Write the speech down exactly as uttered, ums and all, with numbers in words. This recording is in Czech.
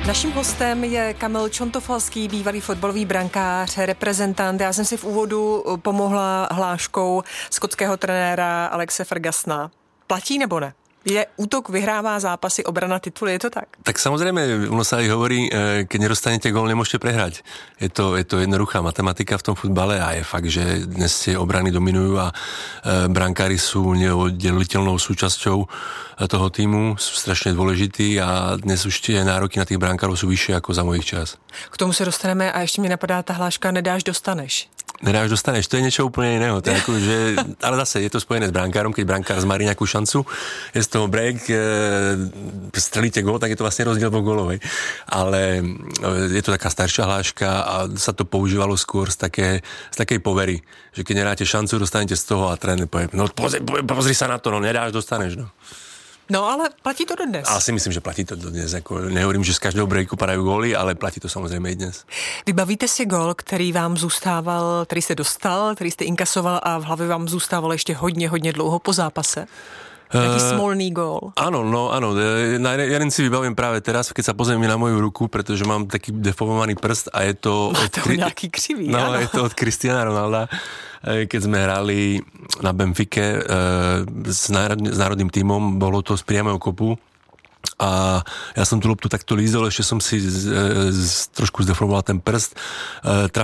Naším hostem je Kamil Čontofalský, bývalý fotbalový brankář, reprezentant. Já jsem si v úvodu pomohla hláškou skotského trenéra Alexe Fergusona. Platí nebo ne? Je útok vyhrává zápasy, obrana tituly, je to tak? Tak samozrejme, ono sa aj hovorí, keď nedostanete gól, nemôžete prehrať. Je to, je to jednoduchá matematika v tom futbale a je fakt, že dnes tie obrany dominujú a brankári sú neoddeliteľnou súčasťou toho týmu, sú strašne dôležití a dnes už tie nároky na tých brankárov sú vyššie ako za mojich čas. K tomu se dostaneme a ještě mi napadá ta hláška nedáš, dostaneš. Nedáš, dostaneš, to je niečo úplne iného. To je ako, že, ale zase je to spojené s brankárom, keď brankár zmarí nejakú šancu, je z toho break, e, strelíte gól, tak je to vlastne rozdiel po gólovej. Ale je to taká staršia hláška a sa to používalo skôr z, také, z takej povery, že keď nedáte šancu, dostanete z toho a tréner povie, no pozri, pozri sa na to, no nedáš, dostaneš, no. No, ale platí to dodnes. Asi myslím, že platí to dodnes. Jako, nehovorím, že z každého breaku padajú góly, ale platí to samozřejmě i dnes. Vybavíte si gól, který vám zůstával, který jste dostal, který jste inkasoval a v hlavě vám zůstával ještě hodně, hodně dlouho po zápase? Taký smolný gól. Áno, no áno. Ja jeden si vybavím práve teraz, keď sa pozriem na moju ruku, pretože mám taký deformovaný prst a je to... Máte ho nejaký krivý, no, áno. je to od Cristiana Ronalda, keď sme hrali na Benfique s, národ, s národným tímom, bolo to z priamého kopu a ja som tú loptu takto lízol, ešte som si z, z, trošku zdeformoval ten prst,